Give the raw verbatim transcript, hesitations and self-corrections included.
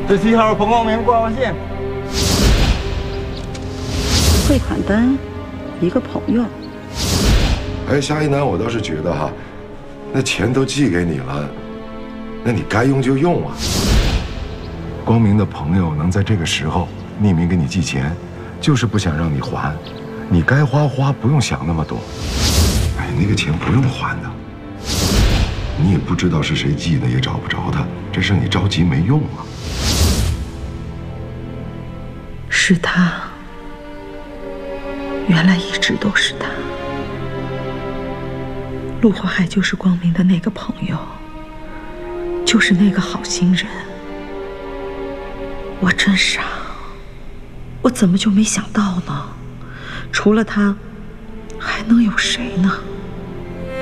十七号彭光明挂完线。 汇款单，一个朋友。 哎，夏一楠，我倒是觉得哈，那钱都寄给你了，那你该用就用啊。光明的朋友能在这个时候匿名给你寄钱，就是不想让你还。你该花花，不用想那么多。哎，那个钱不用还的。你也不知道是谁寄的，也找不着他，这事你着急没用啊。 是他，原来一直都是他。陆华海就是光明的那个朋友，就是那个好心人。我真傻，我怎么就没想到呢？除了他，还能有谁呢？